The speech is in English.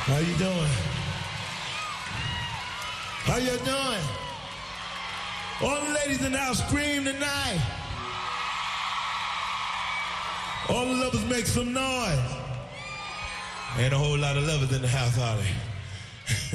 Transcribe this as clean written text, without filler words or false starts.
How you doing? How you doing? All the ladies in the house scream tonight. All the lovers make some noise. Ain't a whole lot of lovers in the house, are there?